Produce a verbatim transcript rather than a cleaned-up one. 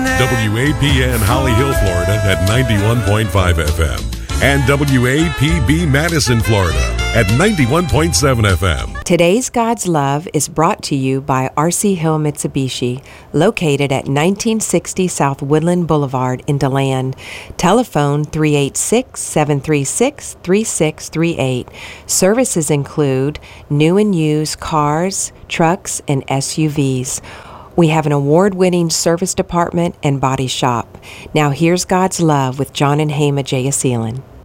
W A P N Holly Hill, Florida at ninety-one point five F M. And W A P B Madison, Florida at ninety-one point seven F M. Today's God's Love is brought to you by R C Hill Mitsubishi, located at nineteen sixty South Woodland Boulevard in DeLand. Telephone three eight six, seven three six, three six three eight. Services include new and used cars, trucks, and S U Vs. We have an award-winning service department and body shop. Now here's God's Love with John and Hema Jayasilan.